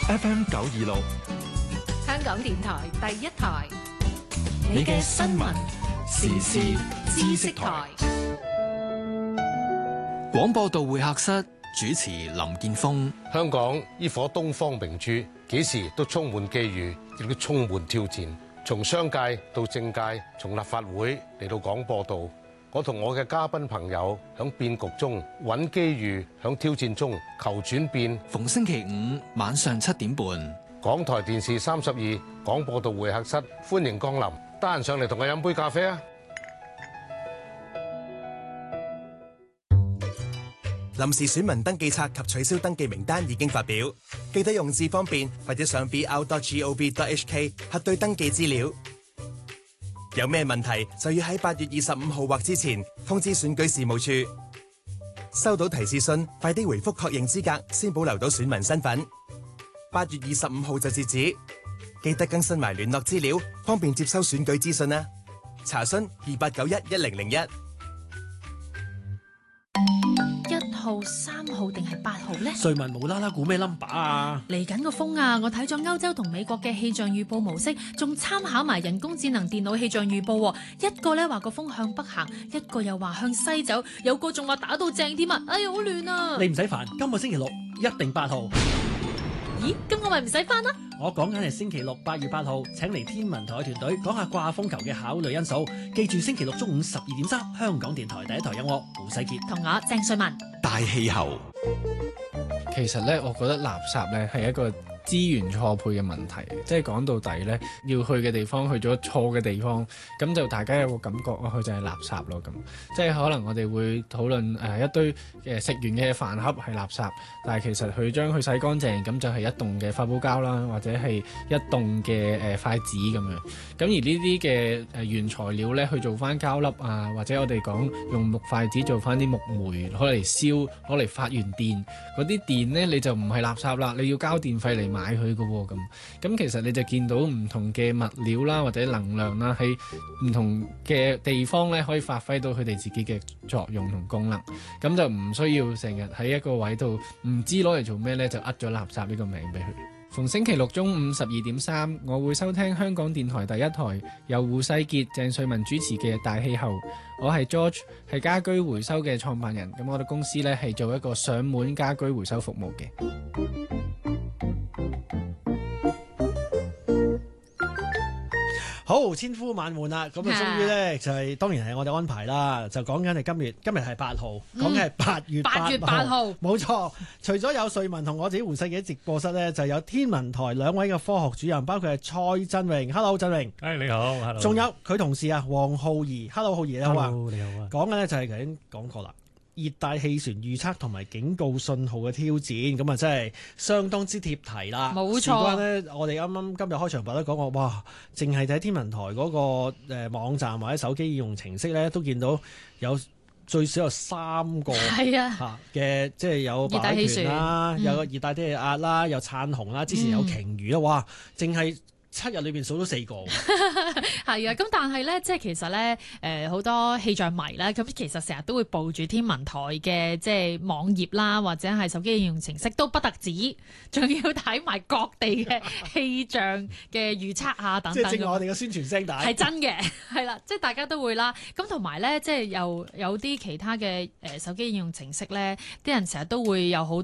FM 926， 香港電台第一台， 你嘅新聞時事知識台。廣播道會客室主持林健鋒。 香港呢顆東方明珠，幾時都充滿機遇，亦都充滿挑戰。從商界到政界，從立法會嚟到廣播道，我同我嘅嘉賓朋友響變局中揾機遇，響挑戰中求轉變。 逢星期五晚上7點半， 港台電視32廣播道會客室，歡迎光臨。得閒上嚟同我飲杯咖啡啊！ 臨時選民登記冊及取消登記名單已經發表，記得用智方便或者上 br.gov.hk 核對登記資料。有咩問題就要喺8月25號或之前通知選舉事務處。收到提示信，快啲回覆確認資格，先保留到選民身份。8月25號就截止，記得更新埋聯絡資料，方便接收選舉資訊啊！查詢28911001。 1號、3號定係8號呢？ 瑞文無啦啦估咩 number 啊？ 嚟緊個風啊！我睇咗歐洲同美國嘅氣象預報模式，仲參考埋人工智能電腦氣象預報。一個咧話個風向北行，一個又話向西走，有個仲話打到正添啊！哎呀，好亂啊！ 你唔使煩，今個星期六一定8號。 咦？咁我咪唔使返啦？ 我講緊係星期六8月8號，請嚟天文台團隊講下掛風球嘅考慮因素。記住星期六中午12.3，香港電台第一台有我胡世傑同我鄭瑞文。 大氣候。 其實咧，我覺得垃圾咧係一個資源錯配嘅問題，即係講到底咧，要去嘅地方去咗錯嘅地方，咁就大家有個感覺，佢就係垃圾咯咁。即係可能我哋會討論一堆食完嘅飯盒係垃圾，但係其實佢將佢洗乾淨，咁就係一棟嘅發泡膠啦，或者係一棟嘅筷子咁樣。咁而呢啲嘅原材料咧，去做翻膠粒啊，或者我哋講用木筷子做翻啲木煤攞嚟燒，攞嚟發完電，嗰啲電咧你就唔係垃圾啦，你要交電費嚟買佢嘅喎咁其實你就見到唔同嘅物料啦，或者能量啦，喺唔同嘅地方咧，可以發揮到佢哋自己嘅作用同功能，咁就唔需要成日喺一個位度唔知攞嚟做咩咧，就咗垃圾呢個名俾佢。逢星期六中午12.3，我會收聽香港電台第一台由胡世傑、鄭瑞文主持嘅大氣候。我係 George， 係家居回收嘅創辦人。咁我哋公司咧係做一個上門家居回收服務嘅。 好，千呼萬喚啦，咁啊，終於咧就係當然係我哋安排啦，就講緊係今日係8號，講緊係8月8號，冇錯。除咗有瑞文同我自己胡世傑直播室咧，就有天文台兩位嘅科學主任，包括係蔡振榮 ，Hello 振榮， 你好 ，Hello。 仲有佢同事啊，黃浩儀 ，Hello 浩儀你好啊， 你好啊。 講緊咧就係頭先講過啦。熱帶氣旋預測同埋警告信號嘅挑戰，咁啊真係相當之貼題啦。 冇錯。事關咧，我哋啱啱今日開場白都講過，哇！淨係睇天文台嗰個網站或者手機應用程式咧，都見到有最少有3個嘅，即係有熱帶氣旋啦，有個熱帶低氣壓啦，有燦紅啦，之前有鯨魚啦，哇！淨係7日裏邊數到4個， 係啊！咁但係咧，即係其實咧，好多氣象迷咧，咁其實成日都會報住天文台嘅即係網頁啦，或者係手機應用程式都不特止，仲要睇埋各地嘅氣象嘅預測啊等等。 即係正我哋嘅宣傳聲帶係真嘅，係啦，即係大家都會啦。咁同埋咧，即係又有啲其他嘅手機應用程式咧，啲人成日都會有好